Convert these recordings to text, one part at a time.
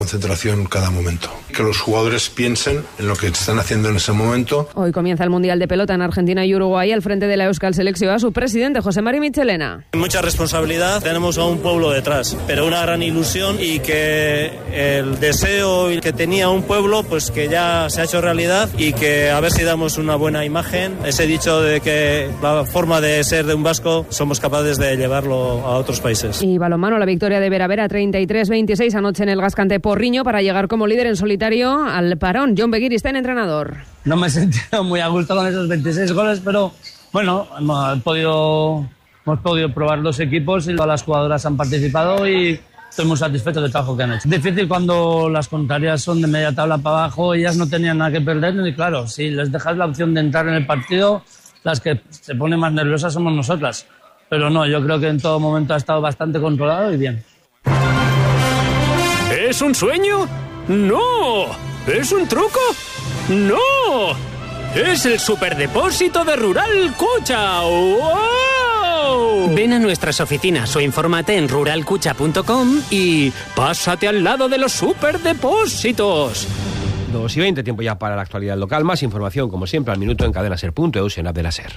Concentración cada momento. Que los jugadores piensen en lo que están haciendo en ese momento. Hoy comienza el Mundial de Pelota en Argentina y Uruguay. Al frente de la Euskal Selección, a su presidente, José Mari Michelena. Mucha responsabilidad, tenemos a un pueblo detrás, pero una gran ilusión y que el deseo que tenía un pueblo, pues que ya se ha hecho realidad y que a ver si damos una buena imagen. Ese dicho de que la forma de ser de un vasco somos capaces de llevarlo a otros países. Y balonmano, la victoria de Vera 33-26 anoche en el Gascante Porriño para llegar como líder en solitario al parón. John Begiristain, entrenador. No me he sentido muy a gusto con esos 26 goles, pero bueno, hemos podido probar los equipos y todas las jugadoras han participado y estoy muy satisfecho del trabajo que han hecho. Es difícil cuando las contrarias son de media tabla para abajo, ellas no tenían nada que perder y claro, si les dejas la opción de entrar en el partido, las que se ponen más nerviosas somos nosotras. Pero no, yo creo que en todo momento ha estado bastante controlado y bien. ¿Es un sueño? ¡No! ¿Es un truco? ¡No! ¡Es el superdepósito de Rural Cucha! ¡Wow! Ven a nuestras oficinas o infórmate en ruralcucha.com y pásate al lado de los superdepósitos. 2:20, tiempo ya para la actualidad local. Más información, como siempre, al minuto en cadenaser.eus y en app de la SER.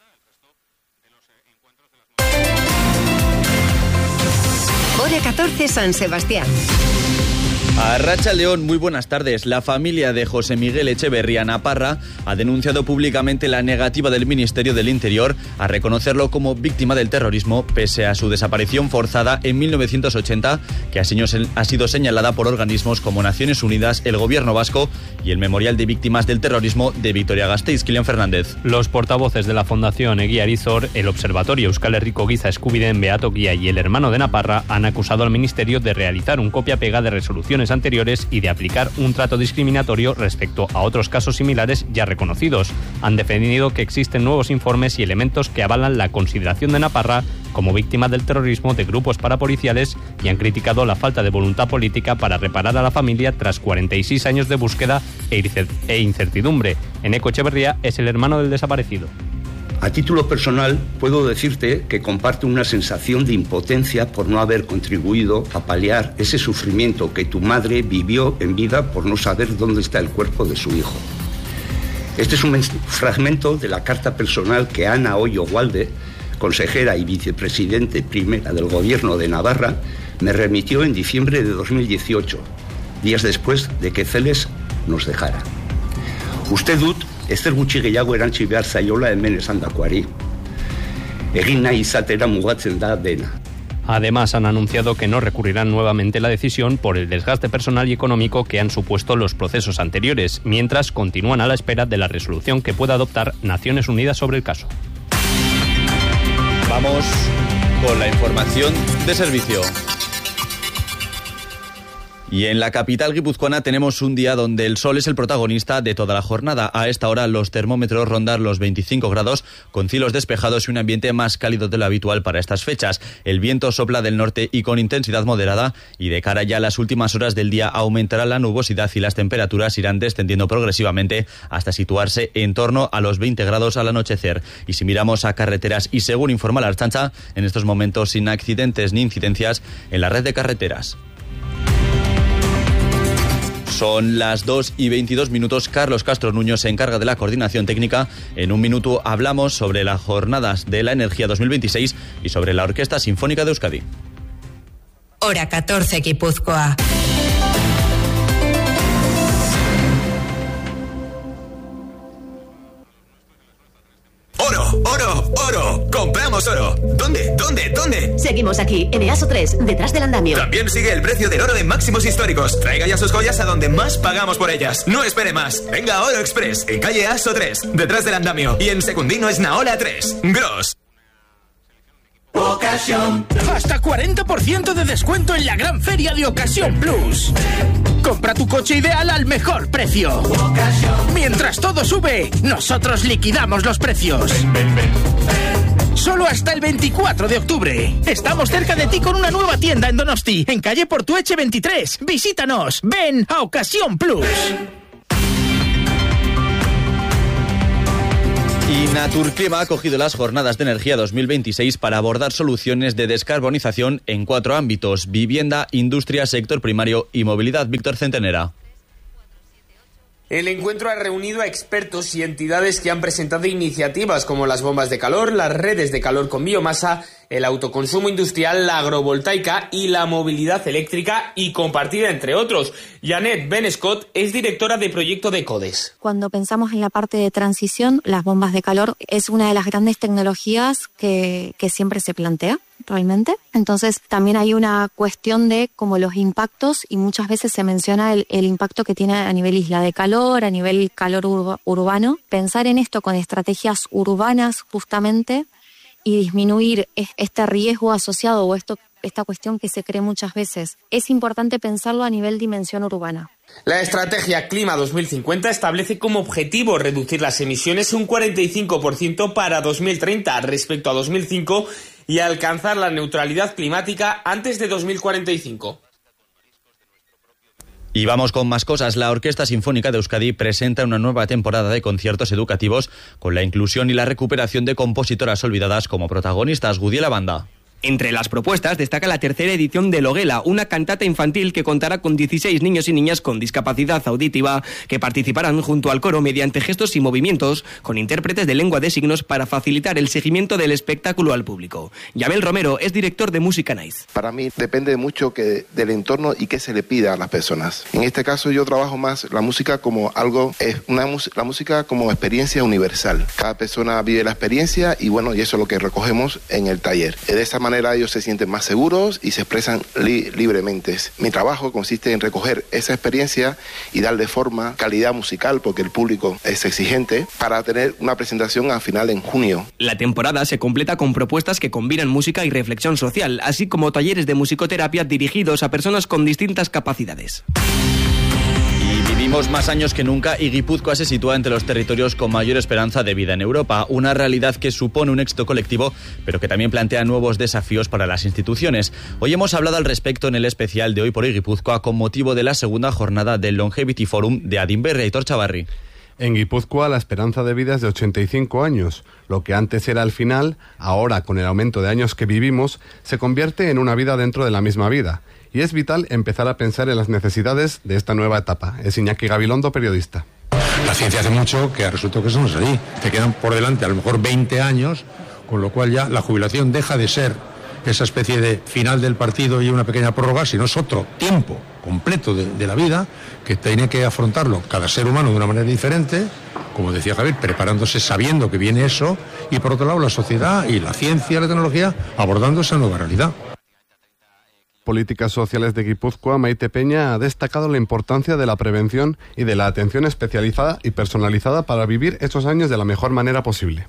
Hora 14, San Sebastián. Arratsaldeon, muy buenas tardes. La familia de José Miguel Echeverría Naparra ha denunciado públicamente la negativa del Ministerio del Interior a reconocerlo como víctima del terrorismo pese a su desaparición forzada en 1980, que ha sido señalada por organismos como Naciones Unidas, el Gobierno Vasco y el Memorial de Víctimas del Terrorismo de Vitoria-Gasteiz. Kilian Fernández. Los portavoces de la Fundación Eguía Arizor, el Observatorio Euskal Herriko Giza Eskubideen Beato Guía y el hermano de Naparra han acusado al Ministerio de realizar un copia-pega de resoluciones anteriores y de aplicar un trato discriminatorio respecto a otros casos similares ya reconocidos. Han defendido que existen nuevos informes y elementos que avalan la consideración de Naparra como víctima del terrorismo de grupos parapoliciales y han criticado la falta de voluntad política para reparar a la familia tras 46 años de búsqueda e incertidumbre. Eneco Echeverría es el hermano del desaparecido. A título personal, puedo decirte que comparto una sensación de impotencia por no haber contribuido a paliar ese sufrimiento que tu madre vivió en vida por no saber dónde está el cuerpo de su hijo. Este es un fragmento de la carta personal que Ana Hoyo Walde, consejera y vicepresidente primera del Gobierno de Navarra, me remitió en diciembre de 2018, días después de que Celes nos dejara. Uste dut, ezer gutxi gehiago erantsi behar zaiola hemen esandakoari. Egin nahi izatera mugatzen da dena. Además, han anunciado que no recurrirán nuevamente la decisión por el desgaste personal y económico que han supuesto los procesos anteriores, mientras continúan a la espera de la resolución que pueda adoptar Naciones Unidas sobre el caso. Vamos con la información de servicio. Y en la capital guipuzcoana tenemos un día donde el sol es el protagonista de toda la jornada. A esta hora los termómetros rondan los 25 grados con cielos despejados y un ambiente más cálido de lo habitual para estas fechas. El viento sopla del norte y con intensidad moderada y de cara ya a las últimas horas del día aumentará la nubosidad y las temperaturas irán descendiendo progresivamente hasta situarse en torno a los 20 grados al anochecer. Y si miramos a carreteras y según informa la Ertzaintza, en estos momentos sin accidentes ni incidencias en la red de carreteras. Son las 2:22. Carlos Castro Nuño se encarga de la coordinación técnica. En un minuto hablamos sobre las jornadas de la energía 2026 y sobre la Orquesta Sinfónica de Euskadi. Hora 14, Guipúzcoa. ¡Oro! ¡Oro! ¡Oro! ¡Compramos oro! ¿Dónde? Seguimos aquí, en EASO 3, detrás del andamio. También sigue el precio del oro de máximos históricos. Traiga ya sus joyas a donde más pagamos por ellas. No espere más. Venga a Oro Express, en calle EASO 3, detrás del andamio. Y en Secundino Esnaola 3. Gros. Ocasión. Hasta 40% de descuento en la gran feria de Ocasión Plus. Compra tu coche ideal al mejor precio. Mientras todo sube, nosotros liquidamos los precios. Solo hasta el 24 de octubre. Estamos cerca de ti con una nueva tienda en Donosti, en calle Portueche 23. Visítanos. Ven a Ocasión Plus. Y Naturclima ha acogido las Jornadas de Energía 2026 para abordar soluciones de descarbonización en 4 ámbitos: vivienda, industria, sector primario y movilidad. Víctor Centenera. El encuentro ha reunido a expertos y entidades que han presentado iniciativas como las bombas de calor, las redes de calor con biomasa, el autoconsumo industrial, la agrovoltaica y la movilidad eléctrica y compartida, entre otros. Janet Ben-Scott es directora de proyecto de CODES. Cuando pensamos en la parte de transición, las bombas de calor es una de las grandes tecnologías que siempre se plantea realmente. Entonces también hay una cuestión de como los impactos, y muchas veces se menciona el impacto que tiene a nivel isla de calor, a nivel calor urbano. Pensar en esto con estrategias urbanas justamente y disminuir este riesgo asociado o esta cuestión que se cree muchas veces. Es importante pensarlo a nivel dimensión urbana. La estrategia Clima 2050 establece como objetivo reducir las emisiones un 45% para 2030 respecto a 2005 y alcanzar la neutralidad climática antes de 2045. Y vamos con más cosas. La Orquesta Sinfónica de Euskadi presenta una nueva temporada de conciertos educativos con la inclusión y la recuperación de compositoras olvidadas como protagonistas. Gudiela Banda. Entre las propuestas destaca la tercera edición de Loguela, una cantata infantil que contará con 16 niños y niñas con discapacidad auditiva que participarán junto al coro mediante gestos y movimientos con intérpretes de lengua de signos para facilitar el seguimiento del espectáculo al público. Yabel Romero es director de Música Nice. Para mí depende mucho del entorno y qué se le pida a las personas. En este caso yo trabajo más la música como la música como experiencia universal. Cada persona vive la experiencia y y eso es lo que recogemos en el taller. De esa manera ellos se sienten más seguros y se expresan libremente. Mi trabajo consiste en recoger esa experiencia y darle forma, calidad musical, porque el público es exigente, para tener una presentación al final en junio. La temporada se completa con propuestas que combinan música y reflexión social, así como talleres de musicoterapia dirigidos a personas con distintas capacidades. Vivimos más años que nunca y Guipúzcoa se sitúa entre los territorios con mayor esperanza de vida en Europa, una realidad que supone un éxito colectivo, pero que también plantea nuevos desafíos para las instituciones. Hoy hemos hablado al respecto en el especial de Hoy por Hoy Guipúzcoa con motivo de la segunda jornada del Longevity Forum de Adinberri. Aitor Chavarri. En Guipúzcoa la esperanza de vida es de 85 años. Lo que antes era el final, ahora con el aumento de años que vivimos, se convierte en una vida dentro de la misma vida. Y es vital empezar a pensar en las necesidades de esta nueva etapa. Es Iñaki Gabilondo, periodista. La ciencia hace mucho que ha resuelto que eso no es así. Te quedan por delante a lo mejor 20 años, con lo cual ya la jubilación deja de ser esa especie de final del partido y una pequeña prórroga, sino es otro tiempo completo de la vida que tiene que afrontarlo cada ser humano de una manera diferente, como decía Javier, preparándose sabiendo que viene eso, y por otro lado la sociedad y la ciencia y la tecnología abordando esa nueva realidad. Políticas Sociales de Guipúzcoa, Maite Peña ha destacado la importancia de la prevención y de la atención especializada y personalizada para vivir estos años de la mejor manera posible.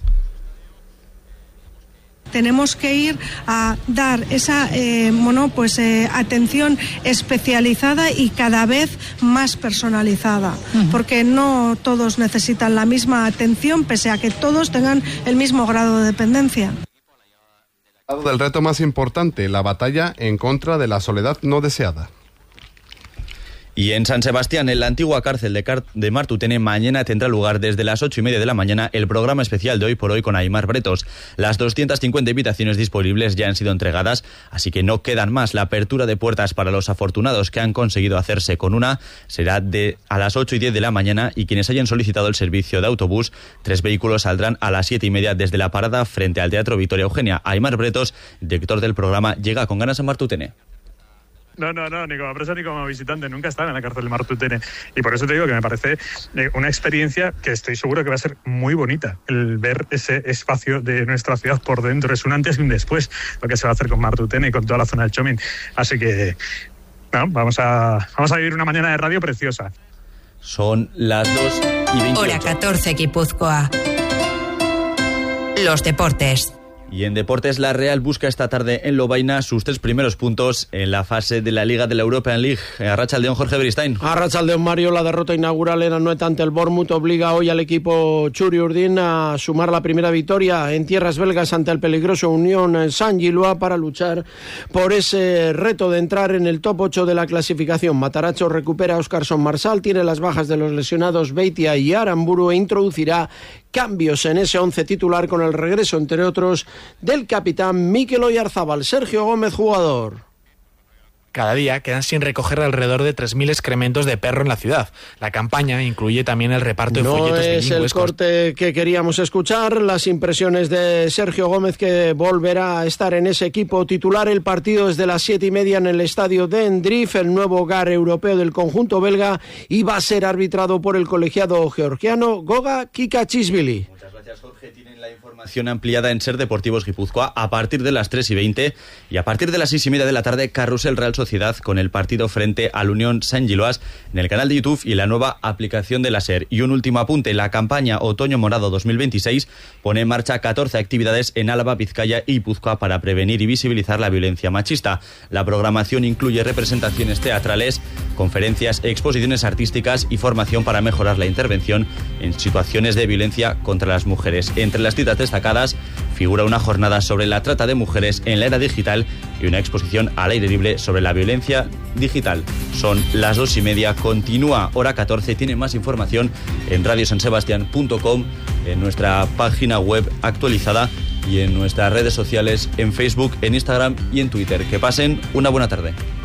Tenemos que ir a dar esa atención especializada y cada vez más personalizada, porque no todos necesitan la misma atención, pese a que todos tengan el mismo grado de dependencia. Del reto más importante, la batalla en contra de la soledad no deseada. Y en San Sebastián, en la antigua cárcel de Martutene, mañana tendrá lugar desde las 8:30 de la mañana el programa especial de Hoy por Hoy con Aimar Bretos. Las 250 invitaciones disponibles ya han sido entregadas, así que no quedan más. La apertura de puertas para los afortunados que han conseguido hacerse con una será a las 8:10 de la mañana, y quienes hayan solicitado el servicio de autobús, 3 vehículos saldrán a las 7:30 desde la parada frente al Teatro Victoria Eugenia. Aimar Bretos, director del programa, llega con ganas a Martutene. No, ni como preso ni como visitante, nunca estaba en la cárcel de Martutene, y por eso te digo que me parece una experiencia que estoy seguro que va a ser muy bonita, el ver ese espacio de nuestra ciudad por dentro. Es un antes y un después lo que se va a hacer con Martutene y con toda la zona del Chomin, así que vamos a vivir una mañana de radio preciosa. Son las 2:28. Hora 14, Guipúzcoa. Los deportes. Y en deportes, la Real busca esta tarde en Lovaina sus 3 primeros puntos en la fase de la Liga de la European League. Arratsaldeon, Jorge Beristain. Arratsaldeon, Mario. La derrota inaugural en Anoeta ante el Bournemouth obliga hoy al equipo Txuri-Urdin a sumar la primera victoria en tierras belgas ante el peligroso Unión Saint-Gillois para luchar por ese reto de entrar en el top 8 de la clasificación. Matarazzo recupera a Óscarson Marsal, tiene las bajas de los lesionados Beitia y Aramburu e introducirá cambios en ese 11 titular con el regreso, entre otros, del capitán Mikel Oyarzábal. Sergio Gómez, jugador. Cada día quedan sin recoger alrededor de 3.000 excrementos de perro en la ciudad. La campaña incluye también el reparto de folletos bilingües. No es el corte que queríamos escuchar, las impresiones de Sergio Gómez, que volverá a estar en ese equipo titular. El partido es de las 7:30 en el estadio de Endrif, el nuevo hogar europeo del conjunto belga, y va a ser arbitrado por el colegiado georgiano Goga Kikachishvili. Muchas gracias, Jorge. Tienen la información ampliada en Ser Deportivos Guipúzcoa a partir de las 3:20 y a partir de las 6:30 de la tarde, Carrusel Real Sociedad con el partido frente al Unión Sant Giloas en el canal de YouTube y la nueva aplicación de la SER. Y un último apunte, la campaña Otoño Morado 2026 pone en marcha 14 actividades en Álava, Vizcaya y Guipúzcoa para prevenir y visibilizar la violencia machista. La programación incluye representaciones teatrales, conferencias, exposiciones artísticas y formación para mejorar la intervención en situaciones de violencia contra las mujeres. Entre las citas destacadas figura una jornada sobre la trata de mujeres en la era digital y una exposición al aire libre sobre la violencia digital. Son las 2:30, continúa hora 14, tiene más información en radiosansebastian.com, en nuestra página web actualizada y en nuestras redes sociales, en Facebook, en Instagram y en Twitter. Que pasen una buena tarde.